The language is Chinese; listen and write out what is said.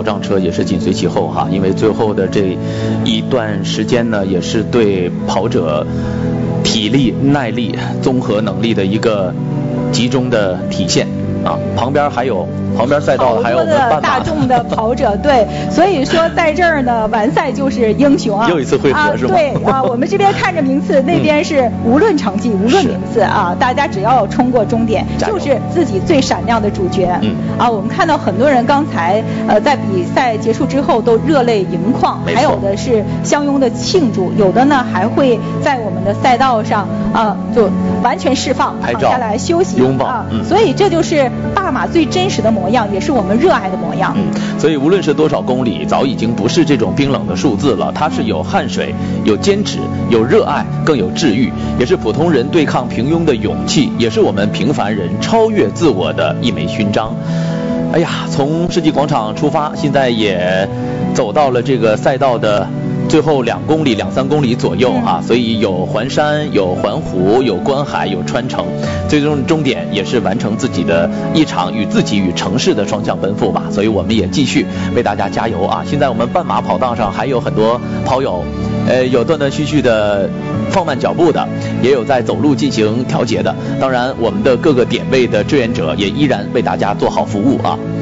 保障车也是紧随其后哈，因为最后的这一段时间呢，也是对跑者体力、耐力、综合能力的一个集中的体现啊。旁边赛道还有我们半马大众的跑者，对，所以说在这儿呢，完赛就是英雄啊。 又一次汇合是吗？ 对啊，我们这边看着名次，那边是无论成绩、无论名次啊，大家只要冲过终点，就是自己最闪亮的主角。我们看到很多人刚才在比赛结束之后都热泪盈眶，还有的是相拥的庆祝，有的呢还会在我们的赛道上就完全释放，躺下来休息拥抱所以这就是大马最真实的模样，也是我们热爱的模样。 所以无论是多少公里，早已经不是这种冰冷的数字了，它是有汗水、有坚持、有热爱，更有治愈，也是普通人对抗平庸的勇气，也是我们平凡人超越自我的一枚勋章。哎呀，从世纪广场出发，现在也走到了这个赛道的最后2公里、2-3公里左右所以有环山、有环湖、有观海、有穿城，最终终点也是完成自己的一场与自己与城市的双向奔赴吧。所以我们也继续为大家加油啊！现在我们半马跑道上还有很多跑友，有断断续续的放慢脚步的，也有在走路进行调节的。当然，我们的各个点位的志愿者也依然为大家做好服务啊。